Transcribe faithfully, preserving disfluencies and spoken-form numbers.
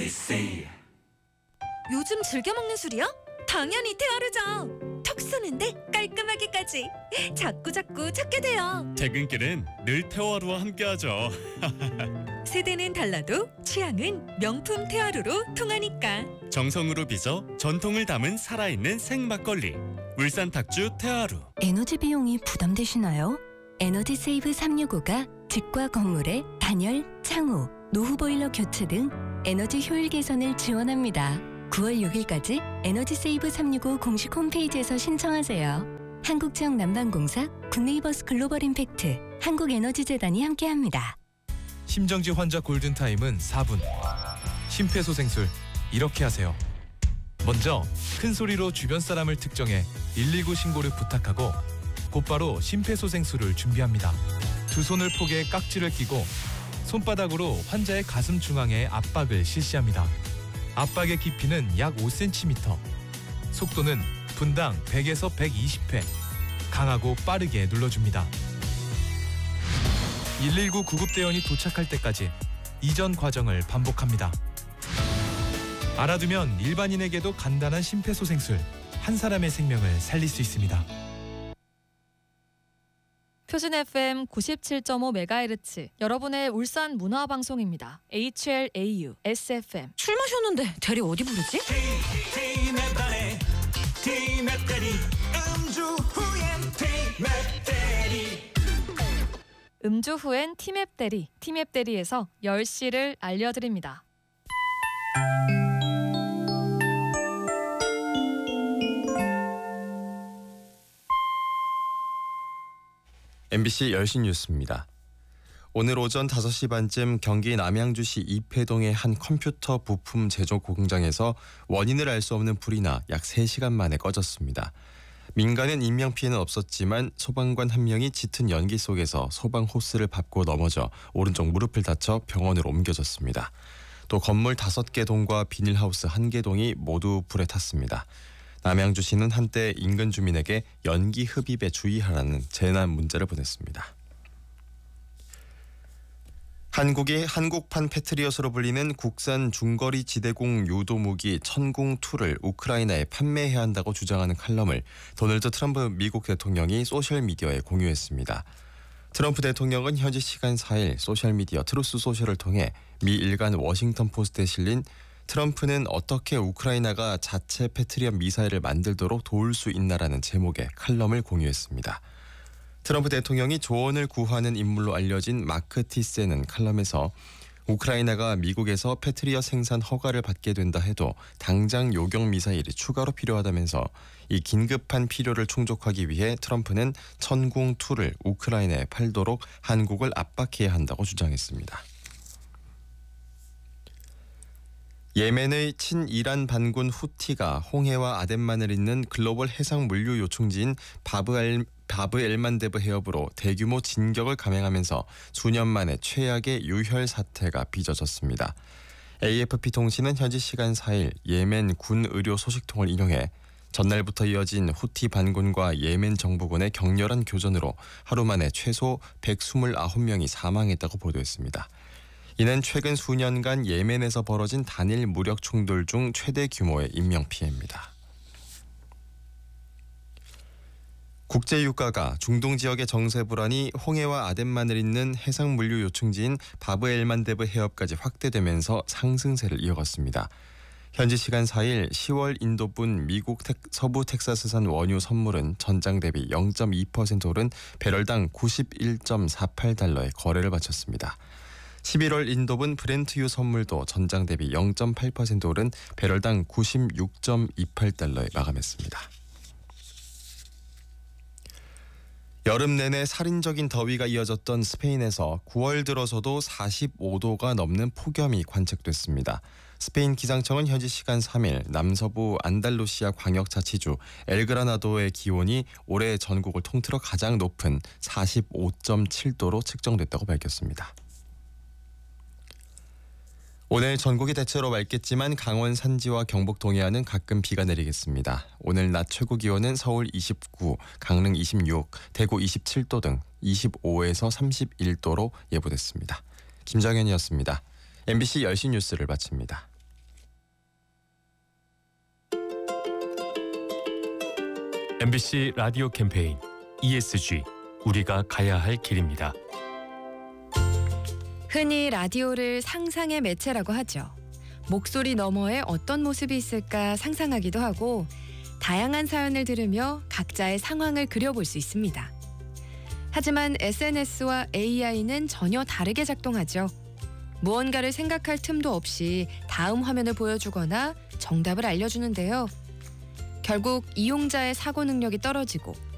엠비씨. 요즘 즐겨 먹는 술이야? 당연히 테아르죠. 톡 쏘는데 깔끔하게까지. 자꾸자꾸 찾게 돼요. 퇴근길은 늘 테아루와 함께하죠. 세대는 달라도 취향은 명품 테아루로 통하니까. 정성으로 빚어 전통을 담은 살아있는 생막걸리. 울산 탁주 테아루. 에너지 비용이 부담되시나요? 에너지 세이브 삼육오가 집과 건물의 단열, 창호, 노후 보일러 교체 등 에너지 효율 개선을 지원합니다. 구월 육일까지 에너지 세이브 삼육오 공식 홈페이지에서 신청하세요. 한국지역 난방공사, 국네이버스 글로벌 임팩트, 한국에너지재단이 함께합니다. 심정지 환자 골든타임은 사 분. 심폐소생술 이렇게 하세요. 먼저 큰 소리로 주변 사람을 특정해 일일구 신고를 부탁하고 곧바로 심폐소생술을 준비합니다. 두 손을 포개 깍지를 끼고 손바닥으로 환자의 가슴 중앙에 압박을 실시합니다. 압박의 깊이는 약 오 센티미터. 속도는 분당 백에서 백이십 회. 강하고 빠르게 눌러줍니다. 일일구 구급대원이 도착할 때까지 이전 과정을 반복합니다. 알아두면 일반인에게도 간단한 심폐소생술, 한 사람의 생명을 살릴 수 있습니다. 표준 에프엠 구십칠 점 오 메가헤르츠 여러분의 울산 문화방송입니다. 에이치엘에이유 에스에프엠. 술 마셨는데 대리 어디 부르지? 팀의 반에 팀의 대리. 음주 후엔 팀의 대리. 음주 후엔 티맵 대리, 티맵 대리에서 열 시를 알려드립니다. 엠비씨 열 시 뉴스입니다. 오늘 오전 다섯 시 반쯤 경기 남양주시 이패동의 한 컴퓨터 부품 제조 공장에서 원인을 알 수 없는 불이 나 약 세 시간 만에 꺼졌습니다. 민간인 인명피해는 없었지만 소방관 한 명이 짙은 연기 속에서 소방 호스를 밟고 넘어져 오른쪽 무릎을 다쳐 병원으로 옮겨졌습니다. 또 건물 다섯 개 동과 비닐하우스 한 개 동이 모두 불에 탔습니다. 남양주시는 한때 인근 주민에게 연기 흡입에 주의하라는 재난 문자를 보냈습니다. 한국이 한국판 패트리엇으로 불리는 국산 중거리 지대공 유도무기 천궁이를 우크라이나에 판매해야 한다고 주장하는 칼럼을 도널드 트럼프 미국 대통령이 소셜미디어에 공유했습니다. 트럼프 대통령은 현지 시간 사 일 소셜미디어 트루스 소셜을 통해 미 일간 워싱턴 포스트에 실린 트럼프는 어떻게 우크라이나가 자체 패트리엇 미사일을 만들도록 도울 수 있나라는 제목의 칼럼을 공유했습니다. 트럼프 대통령이 조언을 구하는 인물로 알려진 마크 티세는 칼럼에서 우크라이나가 미국에서 패트리엇 생산 허가를 받게 된다 해도 당장 요격 미사일이 추가로 필요하다면서 이 긴급한 필요를 충족하기 위해 트럼프는 천궁이를 우크라이나에 팔도록 한국을 압박해야 한다고 주장했습니다. 예멘의 친이란 반군 후티가 홍해와 아덴만을 잇는 글로벌 해상 물류 요충지인 바브알 바브 엘만데브 해협으로 대규모 진격을 감행하면서 수년 만에 최악의 유혈 사태가 빚어졌습니다. 에이에프피 통신은 현지 시간 사 일 예멘 군 의료 소식통을 인용해 전날부터 이어진 후티 반군과 예멘 정부군의 격렬한 교전으로 하루 만에 최소 백이십구 명이 사망했다고 보도했습니다. 이는 최근 수년간 예멘에서 벌어진 단일 무력 충돌 중 최대 규모의 인명피해입니다. 국제유가가 중동 지역의 정세 불안이 홍해와 아덴만을 잇는 해상물류 요충지인 바브엘만데브 해협까지 확대되면서 상승세를 이어갔습니다. 현지 시간 사 일 시월 인도분 미국 텍, 서부 텍사스산 원유 선물은 전장 대비 영 점 이 퍼센트 오른 배럴당 구십일 점 사팔 달러에 거래를 마쳤습니다. 십일월 인도분 브렌트유 선물도 전장 대비 영 점 팔 퍼센트 오른 배럴당 구십육 점 이팔 달러에 마감했습니다. 여름 내내 살인적인 더위가 이어졌던 스페인에서 구월 들어서도 사십오 도가 넘는 폭염이 관측됐습니다. 스페인 기상청은 현지 시간 삼 일 남서부 안달루시아 광역자치주 엘그라나도의 기온이 올해 전국을 통틀어 가장 높은 사십오 점 칠 도로 측정됐다고 밝혔습니다. 오늘 전국이 대체로 맑겠지만 강원 산지와 경북 동해안은 가끔 비가 내리겠습니다. 오늘 낮 최고 기온은 서울 이십구, 강릉 이십육, 대구 이십칠 도 등 이십오에서 삼십일 도로 예보됐습니다. 김정현이었습니다. 엠비씨 열 시 뉴스를 마칩니다. 엠비씨 라디오 캠페인 이에스지 우리가 가야 할 길입니다. 흔히 라디오를 상상의 매체라고 하죠. 목소리 너머에 어떤 모습이 있을까 상상하기도 하고 다양한 사연을 들으며 각자의 상황을 그려볼 수 있습니다. 하지만 에스엔에스와 에이아이는 전혀 다르게 작동하죠. 무언가를 생각할 틈도 없이 다음 화면을 보여주거나 정답을 알려주는데요. 결국 이용자의 사고 능력이 떨어지고